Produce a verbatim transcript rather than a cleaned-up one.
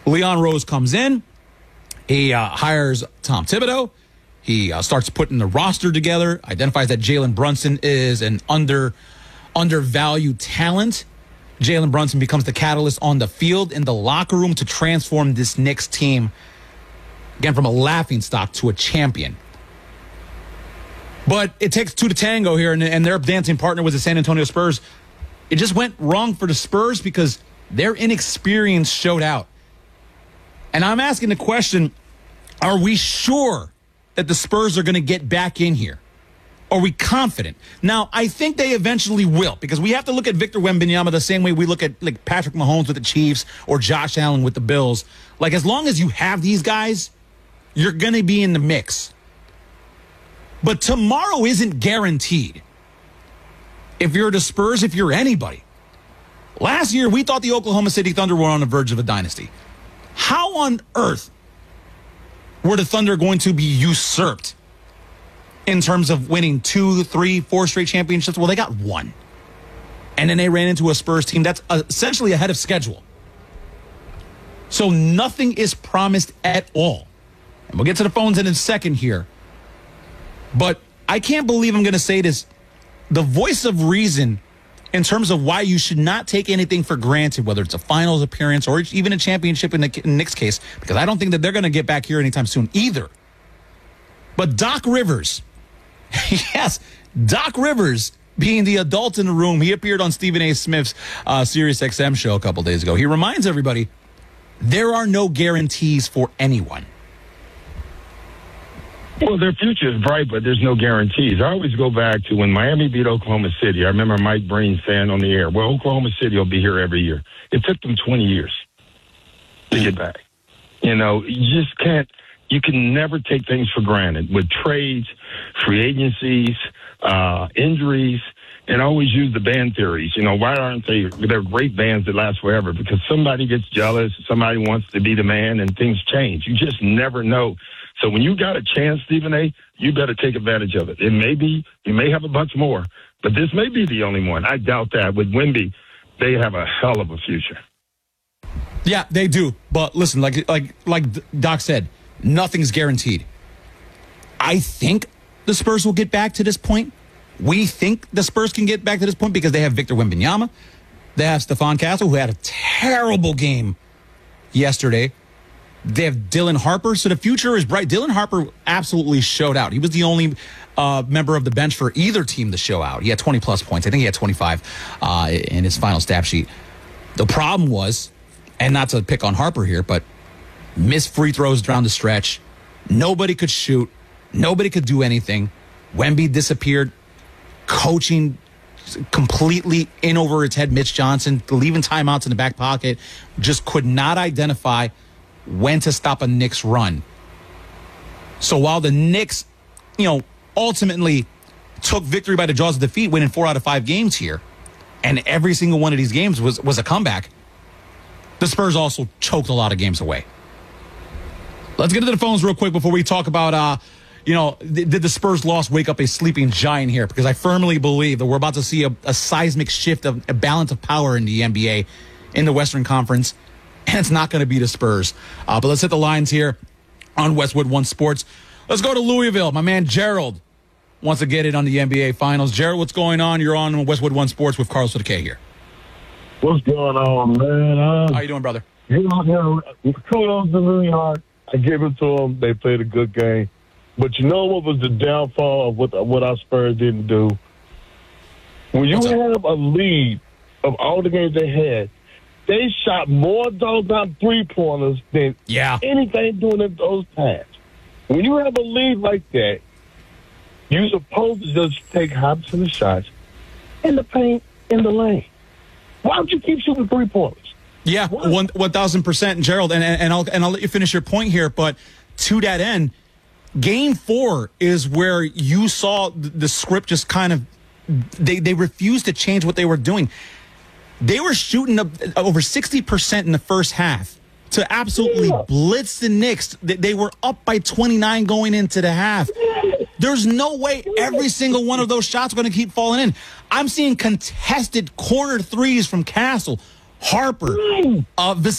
Leon Rose comes in. He uh, hires Tom Thibodeau. He uh, starts putting the roster together, identifies that Jalen Brunson is an under undervalued talent. Jalen Brunson becomes the catalyst on the field, in the locker room, to transform this Knicks team, again, from a laughingstock to a champion. But it takes two to tango here, and, and their dancing partner was the San Antonio Spurs. It just went wrong for the Spurs because their inexperience showed out. And I'm asking the question, are we sure that the Spurs are going to get back in here? Are we confident? Now, I think they eventually will, because we have to look at Victor Wembanyama the same way we look at like Patrick Mahomes with the Chiefs or Josh Allen with the Bills. Like, as long as you have these guys, you're going to be in the mix. But tomorrow isn't guaranteed. If you're the Spurs, if you're anybody. Last year, we thought the Oklahoma City Thunder were on the verge of a dynasty. How on earth were the Thunder going to be usurped in terms of winning two, three, four straight championships? Well, they got one. And then they ran into a Spurs team that's essentially ahead of schedule. So nothing is promised at all. And we'll get to the phones in a second here. But I can't believe I'm going to say this. The voice of reason in terms of why you should not take anything for granted, whether it's a finals appearance or even a championship in the Knicks case, because I don't think that they're going to get back here anytime soon either. But Doc Rivers, yes, Doc Rivers, being the adult in the room, he appeared on Stephen A. Smith's uh, Sirius X M show a couple days ago. He reminds everybody, there are no guarantees for anyone. Well, their future is bright, but there's no guarantees. I always go back to when Miami beat Oklahoma City. I remember Mike Breen saying on the air, well, Oklahoma City will be here every year. It took them twenty years to get back. You know, you just can't, you can never take things for granted with trades, free agencies, uh, injuries, and always use the band theories. You know, why aren't they, they're great bands that last forever? Because somebody gets jealous, somebody wants to be the man, and things change. You just never know. So when you got a chance, Stephen A., you better take advantage of it. It may be, you may have a bunch more, but this may be the only one. I doubt that. With Wemby, they have a hell of a future. Yeah, they do. But listen, like like like Doc said, nothing's guaranteed. I think the Spurs will get back to this point. We think the Spurs can get back to this point because they have Victor Wembanyama. They have Stephon Castle, who had a terrible game yesterday. They have Dylan Harper, so the future is bright. Dylan Harper absolutely showed out. He was the only uh, member of the bench for either team to show out. He had twenty-plus points. I think he had twenty-five uh, in his final stat sheet. The problem was, and not to pick on Harper here, but missed free throws down the stretch. Nobody could shoot. Nobody could do anything. Wemby disappeared. Coaching completely in over its head. Mitch Johnson leaving timeouts in the back pocket. Just could not identify when to stop a Knicks run. So while the Knicks, you know, ultimately took victory by the jaws of defeat, winning four out of five games here, and every single one of these games was, was a comeback, the Spurs also choked a lot of games away. Let's get to the phones real quick before we talk about, uh, you know, th- did the Spurs loss wake up a sleeping giant here? Because I firmly believe that we're about to see a, a seismic shift of a balance of power in the N B A, in the Western Conference. And it's not going to be the Spurs. Uh, but let's hit the lines here on Westwood One Sports. Let's go to Louisville. My man Gerald wants to get it on the N B A Finals. Gerald, what's going on? You're on Westwood One Sports with Carlos K here. What's going on, man? Um, How you doing, brother? You know, you know, kudos to New York. I give it to them. They played a good game. But you know what was the downfall of what, what our Spurs didn't do? When you have a lead of all the games they had, they shot more doggone three-pointers than yeah. anything during those times. When you have a lead like that, you're supposed to just take hops in the shots in the paint, in the lane. Why don't you keep shooting three-pointers? Yeah, one one thousand percent, Gerald. And, and, and, I'll, and I'll let you finish your point here. But to that end, Game four is where you saw the, the script just kind of, they, they refused to change what they were doing. They were shooting up over sixty percent in the first half to absolutely yeah. blitz the Knicks. They were up by twenty-nine going into the half. There's no way every single one of those shots are going to keep falling in. I'm seeing contested corner threes from Castle, Harper, uh,